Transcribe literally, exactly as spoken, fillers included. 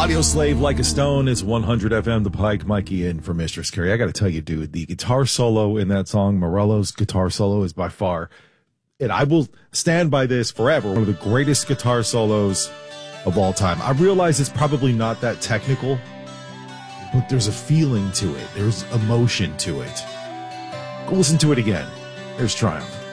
Audio Slave Like a Stone is one hundred F M, The Pike, Mikey, and for Mistress Carrie. I got to tell you, dude, the guitar solo in that song, Morello's guitar solo, is by far, and I will stand by this forever, one of the greatest guitar solos of all time. I realize it's probably not that technical, but there's a feeling to it. There's emotion to it. Go listen to it again. There's Triumph.